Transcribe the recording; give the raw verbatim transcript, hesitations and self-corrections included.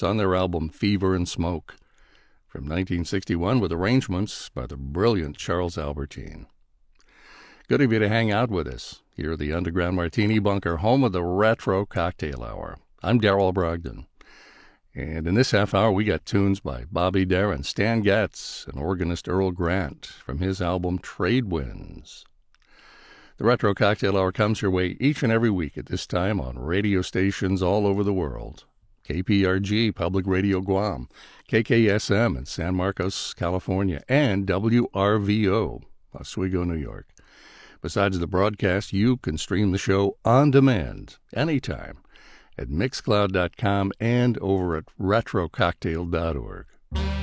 It's on their album Fever and Smoke from nineteen sixty-one with arrangements by the brilliant Charles Albertine. Good of you to hang out with us here at the Underground Martini Bunker, home of the Retro Cocktail Hour. I'm Darrell Brogdon. And in this half hour, we got tunes by Bobby Darin, Stan Getz, and organist Earl Grant from his album Trade Winds. The Retro Cocktail Hour comes your way each and every week at this time on radio stations all over the world. K P R G, Public Radio Guam, K K S M in San Marcos, California, and W R V O, Oswego, New York. Besides the broadcast, you can stream the show on demand anytime at mixcloud dot com and over at retro cocktail dot org.